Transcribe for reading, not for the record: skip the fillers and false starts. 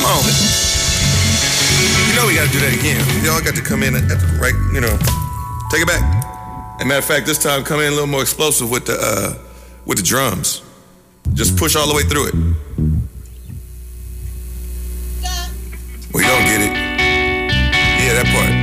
Come on. You know we gotta do that again. Y'all got to come in at the right, take it back. As a matter of fact, this time come in a little more explosive with the drums. Just push all the way through it. We don't get it. Yeah, that part.